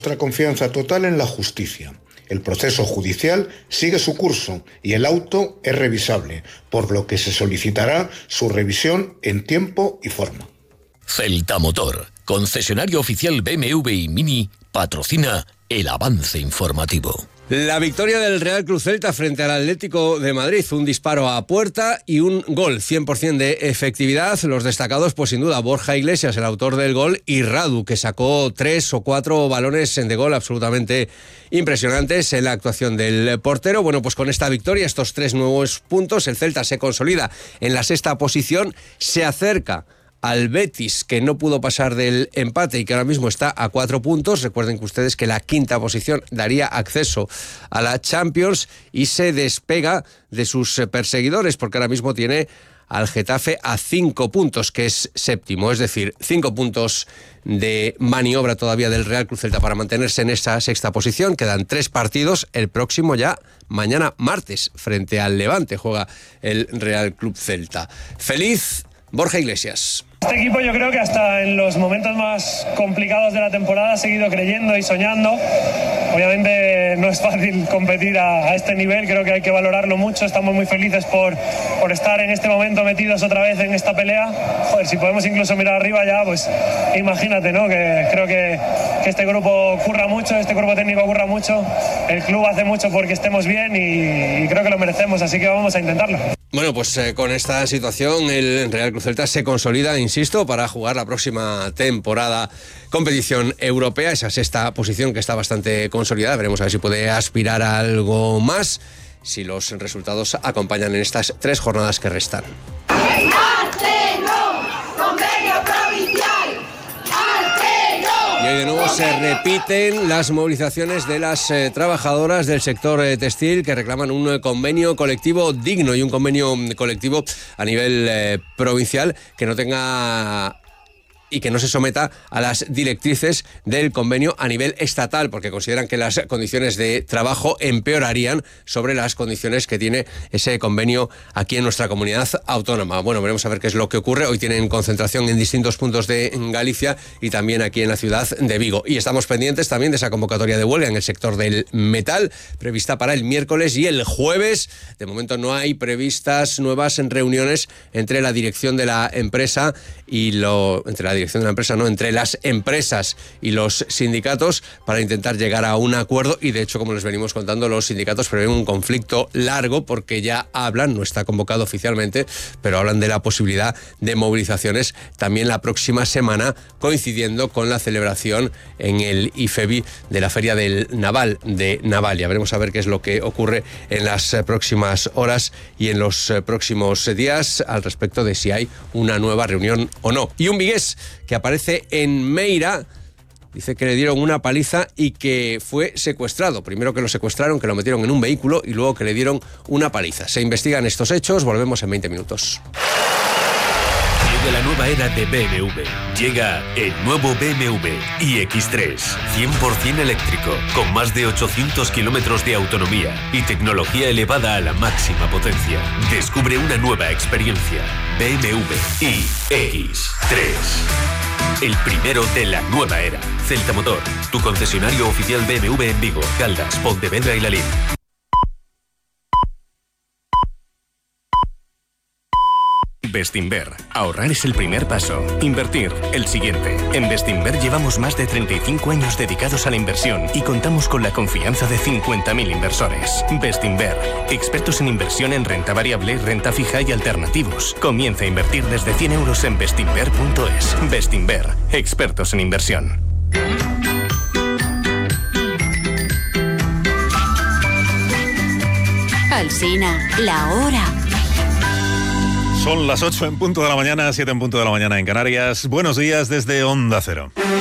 Nuestra confianza total en la justicia. El proceso judicial sigue su curso y el auto es revisable, por lo que se solicitará su revisión en tiempo y forma. Celta Motor, concesionario oficial BMW y Mini, patrocina el avance informativo. La victoria del Real Club Celta frente al Atlético de Madrid, un disparo a puerta y un gol, 100% de efectividad. Los destacados, pues sin duda, Borja Iglesias, el autor del gol, y Radu, que sacó 3 o 4 balones de gol absolutamente impresionantes en la actuación del portero. Bueno, pues con esta victoria, estos 3 nuevos puntos, el Celta se consolida en la 6ª posición, se acerca al Betis, que no pudo pasar del empate y que ahora mismo está a 4 puntos. Recuerden que ustedes que la 5ª posición daría acceso a la Champions, y se despega de sus perseguidores porque ahora mismo tiene al Getafe a 5 puntos, que es 7º, es decir, 5 puntos de maniobra todavía del Real Club Celta para mantenerse en esa 6ª posición. Quedan 3 partidos, el próximo ya mañana martes frente al Levante juega el Real Club Celta. Feliz Borja Iglesias. Este equipo, yo creo que hasta en los momentos más complicados de la temporada ha seguido creyendo y soñando. Obviamente no es fácil competir a este nivel, creo que hay que valorarlo mucho. Estamos muy felices por estar en este momento metidos otra vez en esta pelea. Joder, si podemos incluso mirar arriba ya, pues imagínate, ¿no? Que creo que este grupo curra mucho, este cuerpo técnico curra mucho, el club hace mucho porque estemos bien y creo que lo merecemos, así que vamos a intentarlo. Bueno, pues con esta situación el Real Club Celta se consolida, insisto, para jugar la próxima temporada competición europea, esa 6ª posición que está bastante consolidada. Veremos a ver si puede aspirar a algo más, si los resultados acompañan en estas 3 jornadas que restan. Y hoy de nuevo se repiten las movilizaciones de las trabajadoras del sector textil, que reclaman un convenio colectivo digno y un convenio colectivo a nivel provincial que no tenga y que no se someta a las directrices del convenio a nivel estatal, porque consideran que las condiciones de trabajo empeorarían sobre las condiciones que tiene ese convenio aquí en nuestra comunidad autónoma. Bueno, veremos a ver qué es lo que ocurre. Hoy tienen concentración en distintos puntos de Galicia y también aquí en la ciudad de Vigo. Y estamos pendientes también de esa convocatoria de huelga en el sector del metal, prevista para el miércoles y el jueves. De momento no hay previstas nuevas reuniones entre la dirección de la empresa entre las empresas y los sindicatos para intentar llegar a un acuerdo, y de hecho, como les venimos contando, los sindicatos prevén un conflicto largo porque ya hablan, no está convocado oficialmente, pero hablan de la posibilidad de movilizaciones también la próxima semana, coincidiendo con la celebración en el IFEBI de la Feria del Naval de Navalia. Veremos a ver qué es lo que ocurre en las próximas horas y en los próximos días al respecto de si hay una nueva reunión o no. Y un vigués que aparece en Meira dice que le dieron una paliza y que fue secuestrado. Primero que lo secuestraron, que lo metieron en un vehículo, y luego que le dieron una paliza. Se investigan estos hechos. Volvemos en 20 minutos. Llega la nueva era de BMW. Llega el nuevo BMW iX3, 100% eléctrico, con más de 800 kilómetros de autonomía y tecnología elevada a la máxima potencia. Descubre una nueva experiencia. BMW iX3. El primero de la nueva era. Celta Motor, tu concesionario oficial BMW en Vigo, Caldas, Pontevedra y Lalín. Bestinver. Ahorrar es el primer paso. Invertir, el siguiente. En Bestinver llevamos más de 35 años dedicados a la inversión y contamos con la confianza de 50.000 inversores. Bestinver. Expertos en inversión en renta variable, renta fija y alternativos. Comienza a invertir desde 100 euros en bestinver.es. Bestinver. Expertos en inversión. Alsina, la hora. Son las 8 en punto de la mañana, 7 en punto de la mañana en Canarias. Buenos días desde Onda Cero.